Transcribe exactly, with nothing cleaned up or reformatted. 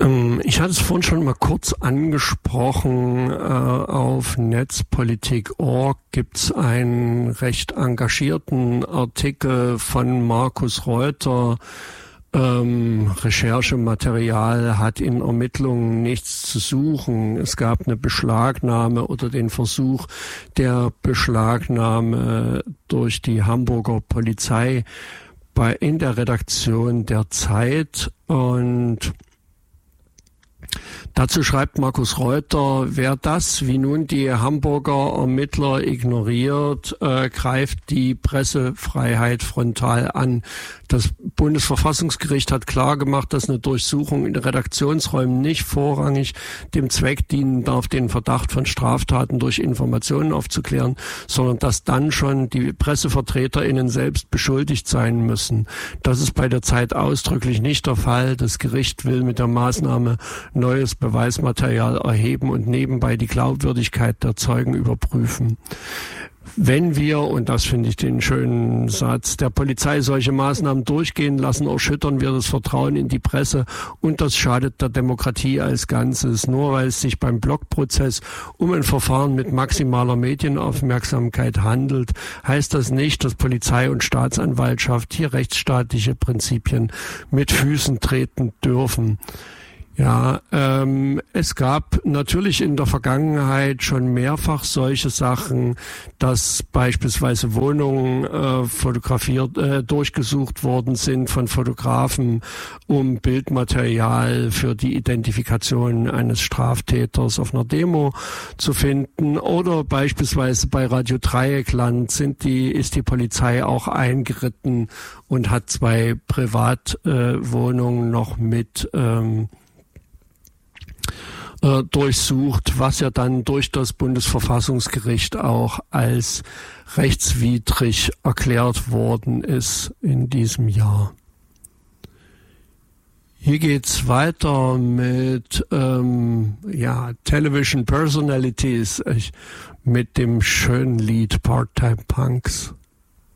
Ich hatte es vorhin schon mal kurz angesprochen. Auf netzpolitik punkt org gibt es einen recht engagierten Artikel von Markus Reuter. Ähm, Recherchematerial hat in Ermittlungen nichts zu suchen. Es gab eine Beschlagnahme oder den Versuch der Beschlagnahme durch die Hamburger Polizei bei in der Redaktion der Zeit. Und dazu schreibt Markus Reuter: Wer das, wie nun die Hamburger Ermittler, ignoriert, äh, greift die Pressefreiheit frontal an. Das Bundesverfassungsgericht hat klargemacht, dass eine Durchsuchung in Redaktionsräumen nicht vorrangig dem Zweck dienen darf, den Verdacht von Straftaten durch Informationen aufzuklären, sondern dass dann schon die PressevertreterInnen selbst beschuldigt sein müssen. Das ist bei der Zeit ausdrücklich nicht der Fall. Das Gericht will mit der Maßnahme neues Beweismaterial erheben und nebenbei die Glaubwürdigkeit der Zeugen überprüfen. Wenn wir, und das finde ich den schönen Satz, der Polizei solche Maßnahmen durchgehen lassen, erschüttern wir das Vertrauen in die Presse und das schadet der Demokratie als Ganzes. Nur weil es sich beim Blockprozess um ein Verfahren mit maximaler Medienaufmerksamkeit handelt, heißt das nicht, dass Polizei und Staatsanwaltschaft hier rechtsstaatliche Prinzipien mit Füßen treten dürfen. Ja, ähm, es gab natürlich in der Vergangenheit schon mehrfach solche Sachen, dass beispielsweise Wohnungen äh, fotografiert, äh, durchgesucht worden sind von Fotografen, um Bildmaterial für die Identifikation eines Straftäters auf einer Demo zu finden. Oder beispielsweise bei Radio Dreieckland sind die, ist die Polizei auch eingeritten und hat zwei Privatwohnungen äh, noch mit ähm, Äh, durchsucht, was ja dann durch das Bundesverfassungsgericht auch als rechtswidrig erklärt worden ist in diesem Jahr. Hier geht's weiter mit ähm, ja, Television Personalities, ich, mit dem schönen Lied Part-Time Punks.